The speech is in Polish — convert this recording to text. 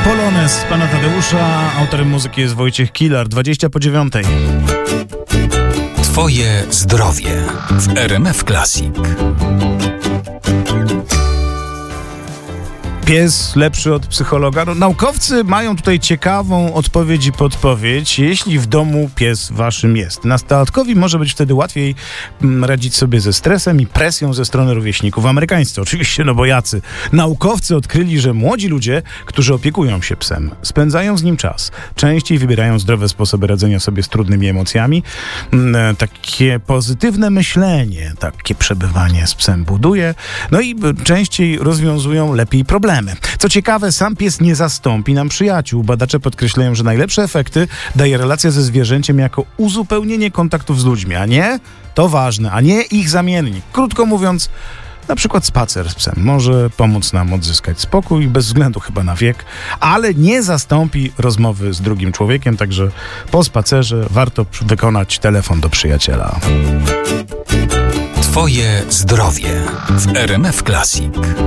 Polonez pana Tadeusza, autorem muzyki jest Wojciech Kilar, 20:09. Twoje zdrowie w RMF Classic. Pies lepszy od psychologa? No, naukowcy mają tutaj ciekawą odpowiedź i podpowiedź, jeśli w domu pies waszym jest. Nastolatkowi może być wtedy łatwiej radzić sobie ze stresem i presją ze strony rówieśników. Amerykańscy oczywiście, no bo jacy. Naukowcy odkryli, że młodzi ludzie, którzy opiekują się psem, spędzają z nim czas, częściej wybierają zdrowe sposoby radzenia sobie z trudnymi emocjami. Takie pozytywne myślenie, takie przebywanie z psem buduje, no i częściej rozwiązują lepiej problemy. Co ciekawe, sam pies nie zastąpi nam przyjaciół. Badacze podkreślają, że najlepsze efekty daje relacja ze zwierzęciem jako uzupełnienie kontaktów z ludźmi, a nie, to ważne, a nie ich zamiennik. Krótko mówiąc, na przykład spacer z psem może pomóc nam odzyskać spokój, bez względu chyba na wiek, ale nie zastąpi rozmowy z drugim człowiekiem, także po spacerze warto wykonać telefon do przyjaciela. Twoje zdrowie w RMF Classic.